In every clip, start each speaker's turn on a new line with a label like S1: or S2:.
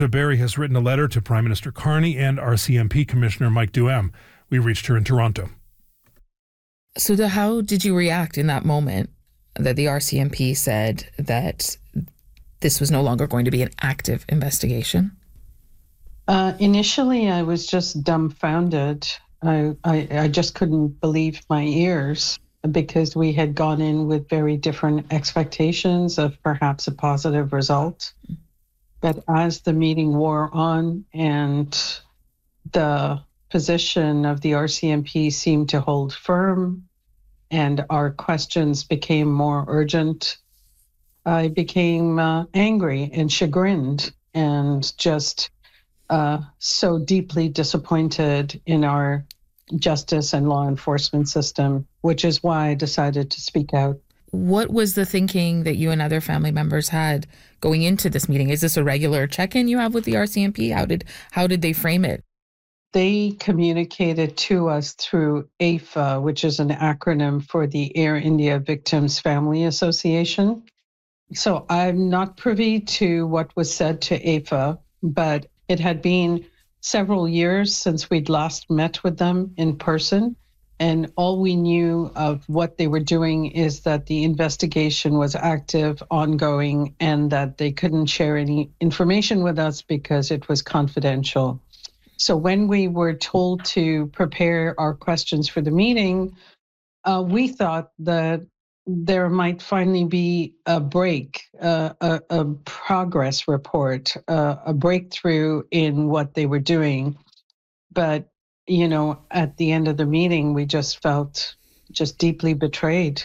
S1: Barry has written a letter to Prime Minister Carney and RCMP Commissioner Mike Duhem. We reached her in Toronto.
S2: So how did you react in that moment that the RCMP said that this was no longer going to be an active investigation?
S3: Initially, I was just dumbfounded. I just couldn't believe my ears because we had gone in with very different expectations of perhaps a positive result. But as the meeting wore on and the position of the RCMP seemed to hold firm and our questions became more urgent, I became angry and chagrined and just so deeply disappointed in our justice and law enforcement system, which is why I decided to speak out.
S2: What was the thinking that you and other family members had going into this meeting? Is this a regular check-in you have with the RCMP? How did they frame it?
S3: They communicated to us through AIFA, which is an acronym for the Air India Victims Family Association. So I'm not privy to what was said to AIFA, but it had been several years since we'd last met with them in person. And all we knew of what they were doing is that the investigation was active, ongoing, and that they couldn't share any information with us because it was confidential. So when we were told to prepare our questions for the meeting, we thought that there might finally be a break, a progress report, a breakthrough in what they were doing. But at the end of the meeting, we just felt just deeply betrayed.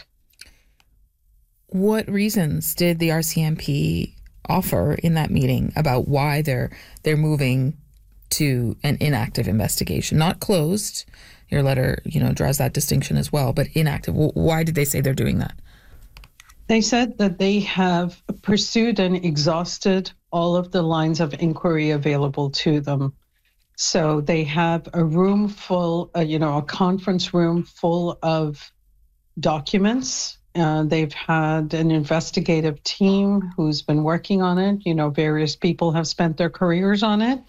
S2: What reasons did the RCMP offer in that meeting about why they're moving to an inactive investigation? Not closed. Your letter, draws that distinction as well, but inactive. Why did they say they're doing that?
S3: They said that they have pursued and exhausted all of the lines of inquiry available to them. So they have a room full, a conference room full of documents. They've had an investigative team who's been working on it. Various people have spent their careers on it.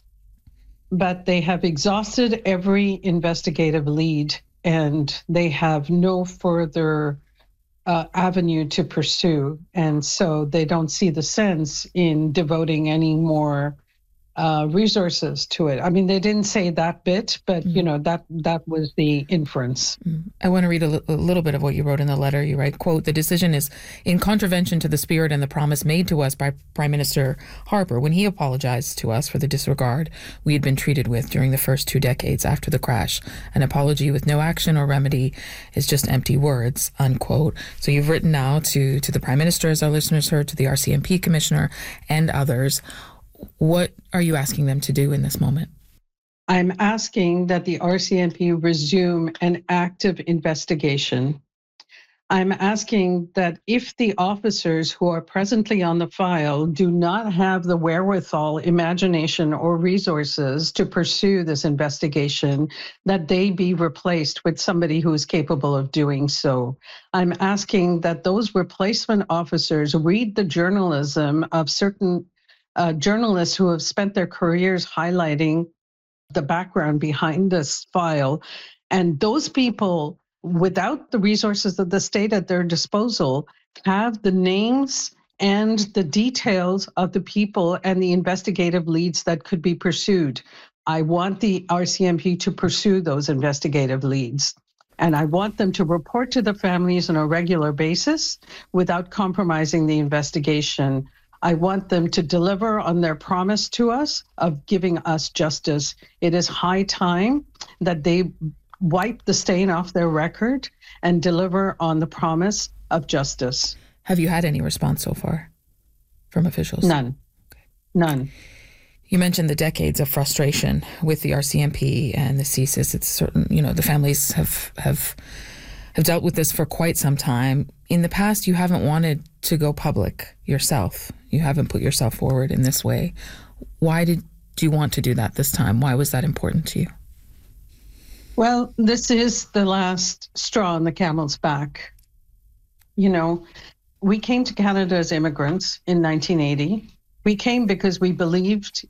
S3: But they have exhausted every investigative lead, and they have no further avenue to pursue. And so they don't see the sense in devoting any more resources to it. I mean, they didn't say that bit, but that was the inference.
S2: I want to read a little bit of what you wrote in the letter. You write, quote, "The decision is in contravention to the spirit and the promise made to us by Prime Minister Harper when he apologized to us for the disregard we had been treated with during the first 2 decades after the crash. An apology with no action or remedy is just empty words," unquote. So you've written now to the Prime Minister, as our listeners heard, to the RCMP Commissioner and others. What are you asking them to do in this moment?
S3: I'm asking that the RCMP resume an active investigation. I'm asking that if the officers who are presently on the file do not have the wherewithal, imagination, or resources to pursue this investigation, that they be replaced with somebody who is capable of doing so. I'm asking that those replacement officers read the journalism of certain journalists who have spent their careers highlighting the background behind this file. And those people, without the resources of the state at their disposal, have the names and the details of the people and the investigative leads that could be pursued. I want the RCMP to pursue those investigative leads. And I want them to report to the families on a regular basis without compromising the investigation. I want them to deliver on their promise to us of giving us justice. It is high time that they wipe the stain off their record and deliver on the promise of justice.
S2: Have you had any response so far from officials?
S3: None.
S2: Okay.
S3: None.
S2: You mentioned the decades of frustration with the RCMP and the CSIS. It's certain, the families have dealt with this for quite some time. In the past, you haven't wanted to go public yourself. You haven't put yourself forward in this way. Why did you want to do that this time? Why was that important to you?
S3: Well, this is the last straw on the camel's back. We came to Canada as immigrants in 1980. We came because we believed